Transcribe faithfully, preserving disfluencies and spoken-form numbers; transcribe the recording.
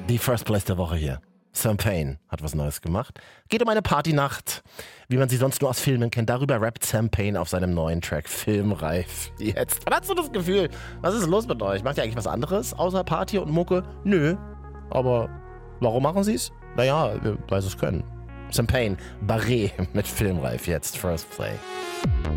Die First Place der Woche hier. Sam Payne hat was Neues gemacht. Geht um eine Partynacht, wie man sie sonst nur aus Filmen kennt. Darüber rappt Sam Payne auf seinem neuen Track Filmreif. Jetzt. Und hast du das Gefühl, was ist los mit euch? Macht ihr eigentlich was anderes außer Party und Mucke? Nö. Aber warum machen sie es? Naja, weil sie es können. Sam Payne, Barret mit Filmreif jetzt. First Play.